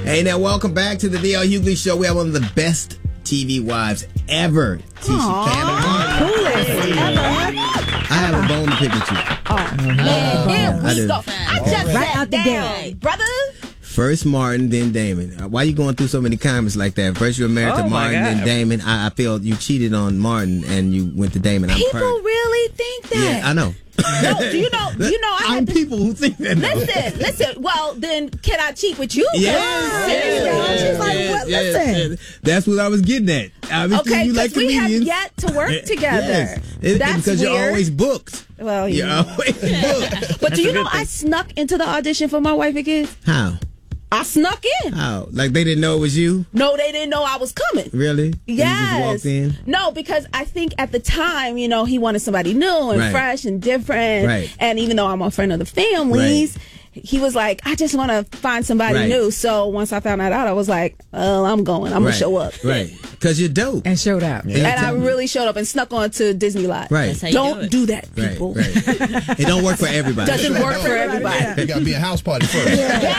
Hey, now welcome back to the D.L. Hughley Show. We have one of the best TV wives ever. Tisha Campbell. I have a bone to pick with you. Here we go. I just Right sat out the down, gate. brother. First Martin, then Damon. Why you going through so many comments like that? First you were married to Martin, then Damon. I feel you cheated on Martin and you went to Damon. People really think that. Yeah, I know. No, do you know? I'm people who think that. Listen. Well, then can I cheat with you? She's like, what? Listen. That's what I was getting at. Okay, you like because we have comedians. yet to work together. Yes. That's because weird. you're always booked. Well, You're always booked. But do you know I snuck into the audition for My Wife and Kids? How? I snuck in. How? Like they didn't know it was you? No, they didn't know I was coming. Really? Yes. You just walked in? No, because I think at the time, he wanted somebody new and fresh and different. Right. And even though I'm a friend of the family's, he was like, I just want to find somebody new. So once I found that out, I was like, oh, I'm going. I'm going to show up. Right. Because you're dope. And showed up. And I really showed up and snuck on to Disney Lot. Right. Don't do that, people. Right. It don't work for everybody. Doesn't work for everybody. You got to be a house party first.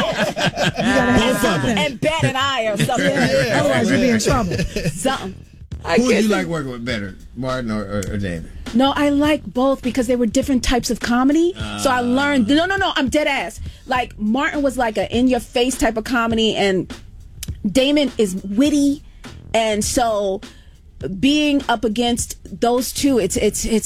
And bat an eye or something. Otherwise, you'll be in trouble. Something. Who do you like working with better, Martin or Damon? No, I like both because they were different types of comedy. So I learned. No, I'm dead ass. Like Martin was like a in your face type of comedy, and Damon is witty, and so being up against those two, it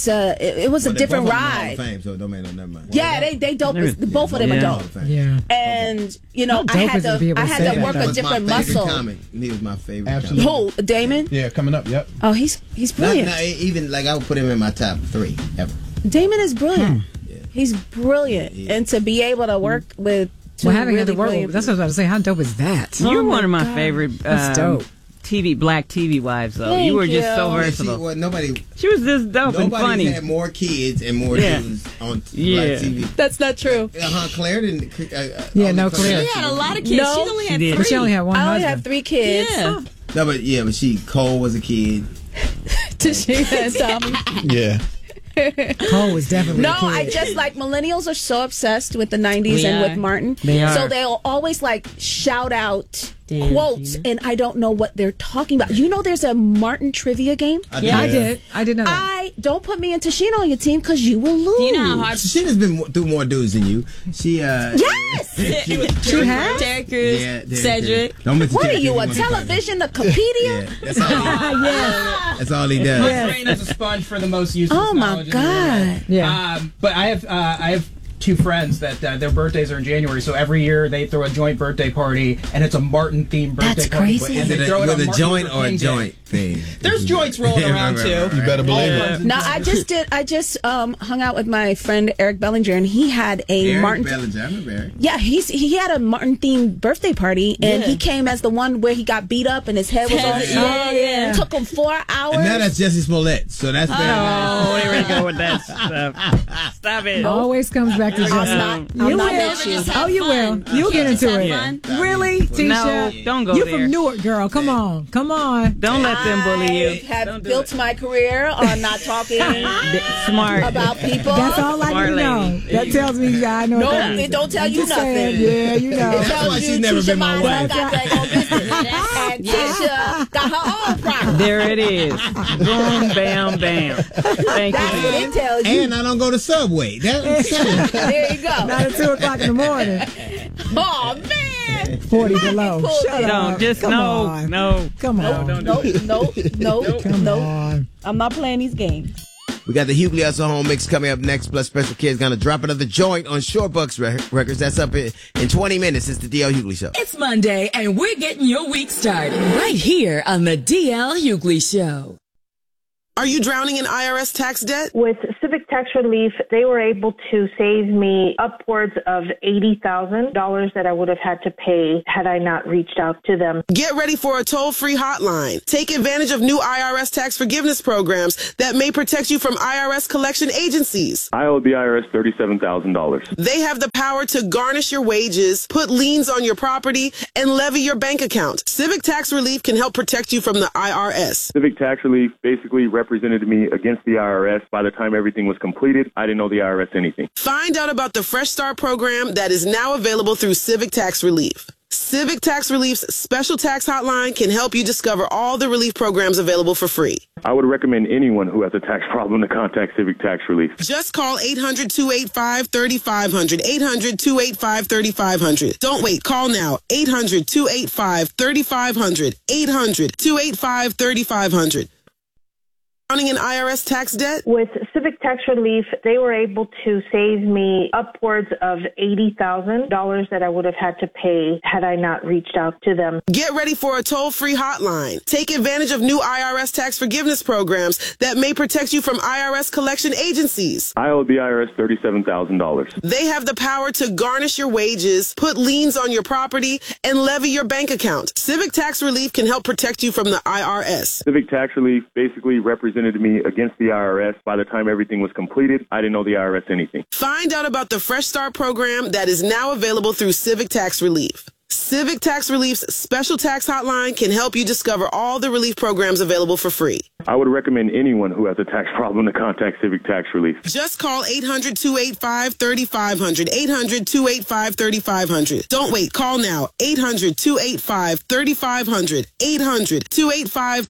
was a different ride. Fame, so it don't matter, never mind. Yeah, they dope. Both of them are dope. Yeah. And I had to work a different muscle. He was my favorite. Absolutely. Who? Damon? Yeah, coming up. Yep. Oh, he's brilliant. Even like I would put him in my top 3 ever. Damon is brilliant. He's brilliant, and to be able to work with. Having to work with, that's what I was about to say. How dope is that? You're one of my favorite. That's dope. Black TV wives, though. Thank you were just you. so versatile. She was just dope and funny. Nobody had more kids and more dudes on Black TV. That's not true. Claire didn't. Claire. She had a lot of kids. No, she only had 3. But she only had one I only husband. have 3 kids. Yeah. No, but Cole was a kid. Tashina and Tommy. Yeah. Cole was definitely No, a kid. I just like millennials are so obsessed with the 90s and with Martin. They are. So they'll always like shout out Damn, quotes, Tina. and I don't know what they're talking about. You know, there's a Martin trivia game. I did know that. Don't put me and Tashina on your team because you will lose. Do you know how hard Sheena's been through more dudes than you. Yes. She has? Derek Cruz, Cedric. Don't mention What are Derek you, Cruz a when you talk about television Wikipedia? Yeah, that's all. That's all he does. Yes. Trained as a sponge for the most useless Oh my knowledge in the world. God. Yeah. But I have 2 friends that their birthdays are in January, so every year they throw a joint birthday party, and it's a Martin themed birthday That's party. crazy. And they Is it throw it on with a Martin joint Luther or a King Day. joint thing? There's joints rolling around too. You better believe it. No, I just hung out with my friend Eric Bellinger, and he had a Eric Martin. Bellinger, I remember Eric. Yeah, he had a Martin themed birthday party, and he came as the one where he got beat up and his head was on fire. Yeah. It took him 4 hours. And now that's Jesse Smollett, so that's better. Oh, here we go with that stuff. Stop it. Always comes back to Justin. I'm You not will. with you. Oh, you will. You'll get into it. Really, Tisha? No, don't go You there. from Newark, girl. Come on. Don't let them bully you. I have built my career on not talking Smart. about people. That's all I Smart need to know. lady. That tells me I know. No, that. it don't tell I'm you just nothing. saying, yeah, you know. It That's tells why you she's never Tisha been my Milo wife. got that own business. And Tisha got her own problem. There it is. Boom, bam, bam. Thank That's you. what it tells you. And I don't go to Subway. That's There you go. Not at 2 o'clock in the morning. Oh, man. 40 below. pulled Shut it. up. No, just Come no, on. no. Come on. Come Nope. on. I'm not playing these games. We got the Hughley Hustle Home Mix coming up next, plus Special Kid's gonna drop another joint on Shorebucks Records. That's up in 20 minutes. It's the DL Hughley Show. It's Monday, and we're getting your week started right here on the DL Hughley Show. Are you drowning in IRS tax debt? With Civic Tax Relief, they were able to save me upwards of $80,000 that I would have had to pay had I not reached out to them. Get ready for a toll-free hotline. Take advantage of new IRS tax forgiveness programs that may protect you from IRS collection agencies. I owe the IRS $37,000. They have the power to garnish your wages, put liens on your property, and levy your bank account. Civic Tax Relief can help protect you from the IRS. Civic Tax Relief basically represented me against the IRS. By the time everything was completed, I didn't owe the IRS anything. Find out about the Fresh Start program that is now available through Civic Tax Relief. Civic Tax Relief's special tax hotline can help you discover all the relief programs available for free. I would recommend anyone who has a tax problem to contact Civic Tax Relief. Just call 800-285-3500. 800-285-3500. Don't wait. Call now. 800-285-3500. 800-285-3500. Drowning in IRS tax debt? With Civic Tax Relief, they were able to save me upwards of $80,000 that I would have had to pay had I not reached out to them. Get ready for a toll-free hotline. Take advantage of new IRS tax forgiveness programs that may protect you from IRS collection agencies. I owe the IRS $37,000. They have the power to garnish your wages, put liens on your property, and levy your bank account. Civic Tax Relief can help protect you from the IRS. Civic Tax Relief basically represented me against the IRS. By the time everything was completed, I didn't owe the IRS anything. Find out about the Fresh Start program that is now available through Civic Tax Relief. Civic Tax Relief's special tax hotline can help you discover all the relief programs available for free. I would recommend anyone who has a tax problem to contact Civic Tax Relief. Just call 800-285-3500. 800-285-3500. Don't wait. Call now. 800-285-3500. 800-285.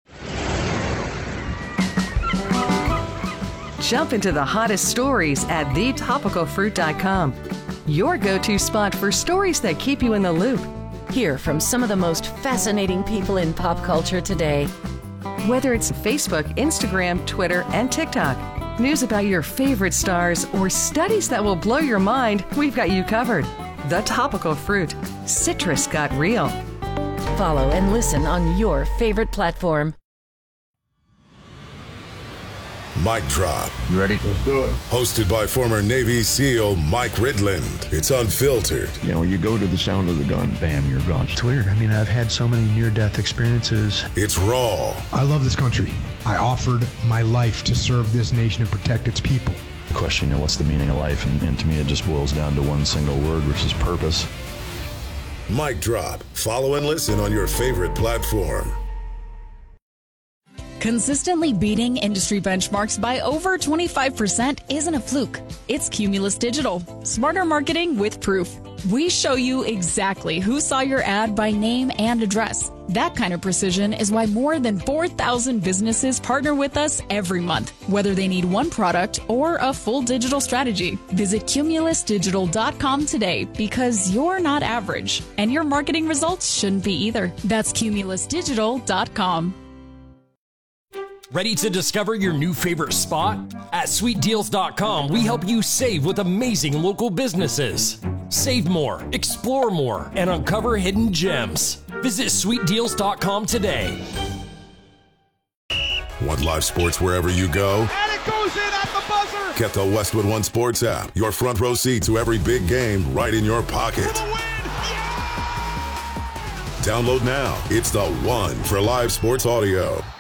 Jump into the hottest stories at thetopicalfruit.com. Your go-to spot for stories that keep you in the loop. Hear from some of the most fascinating people in pop culture today. Whether it's Facebook, Instagram, Twitter, and TikTok, news about your favorite stars, or studies that will blow your mind, we've got you covered. The Topical Fruit. Citrus got real. Follow and listen on your favorite platform. Mic Drop. You ready? Let's do it. Hosted by former Navy SEAL Mike Ridland. It's unfiltered. You know, you go to the sound of the gun, bam, you're gone. It's weird. I mean, I've had so many near-death experiences. It's raw. I love this country. I offered my life to serve this nation and protect its people. The question, you know, what's the meaning of life? And to me, it just boils down to one single word, which is purpose. Mic Drop. Follow and listen on your favorite platform. Consistently beating industry benchmarks by over 25% isn't a fluke. It's Cumulus Digital. Smarter marketing with proof. We show you exactly who saw your ad by name and address. That kind of precision is why more than 4,000 businesses partner with us every month, whether they need one product or a full digital strategy. Visit cumulusdigital.com today because you're not average, and your marketing results shouldn't be either. That's cumulusdigital.com. Ready to discover your new favorite spot? At sweetdeals.com, we help you save with amazing local businesses. Save more, explore more, and uncover hidden gems. Visit sweetdeals.com today. Want live sports wherever you go? And it goes in at the buzzer! Get the Westwood One Sports app. Your front row seat to every big game right in your pocket. Download now. It's the one for live sports audio.